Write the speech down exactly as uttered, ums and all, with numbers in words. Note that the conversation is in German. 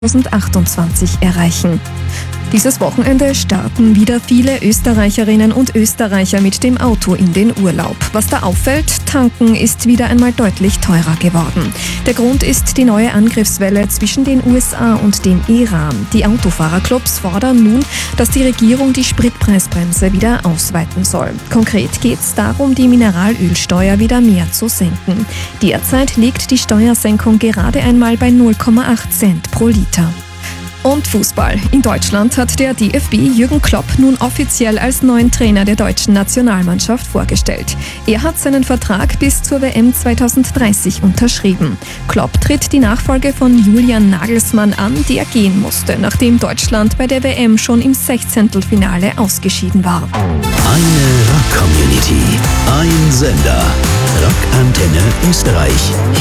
zweitausendachtundzwanzig erreichen. Dieses Wochenende starten wieder viele Österreicherinnen und Österreicher mit dem Auto in den Urlaub. Was da auffällt, tanken ist wieder einmal deutlich teurer geworden. Der Grund ist die neue Angriffswelle zwischen den U S A und dem Iran. Die Autofahrerclubs fordern nun, dass die Regierung die Spritpreisbremse wieder ausweiten soll. Konkret geht es darum, die Mineralölsteuer wieder mehr zu senken. Derzeit liegt die Steuersenkung gerade einmal bei null Komma acht Cent pro Liter. Und Fußball. In Deutschland hat der D F B Jürgen Klopp nun offiziell als neuen Trainer der deutschen Nationalmannschaft vorgestellt. Er hat seinen Vertrag bis zur W M zweitausenddreißig unterschrieben. Klopp tritt die Nachfolge von Julian Nagelsmann an, der gehen musste, nachdem Deutschland bei der W M schon im Sechzehntelfinale ausgeschieden war. Eine Rock-Community, ein Sender. Rock Antenne Österreich.